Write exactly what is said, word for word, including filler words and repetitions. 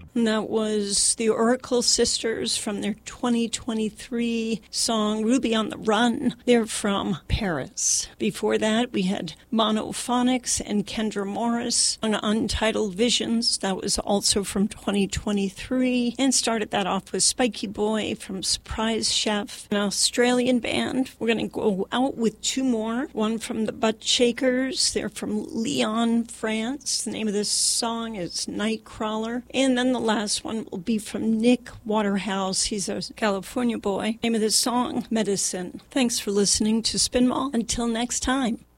And that was the Oracle Sisters from their twenty twenty-three song Ruby on the Run. They're from Paris. Before that, we had Monophonics and Kendra Morris on Untitled Visions. That was also from twenty twenty-three. And started that off with Spiky Boy from Surprise Chef, an Australian band. We're going to go out with two more. One from the Butt Shakers. They're from Lyon, France. The name of this song is Nightcrawler. And then the last one will be from Nick Waterhouse. He's a California boy. Name of this song, Medicine. Thanks for listening to Spin Mall. Until next time.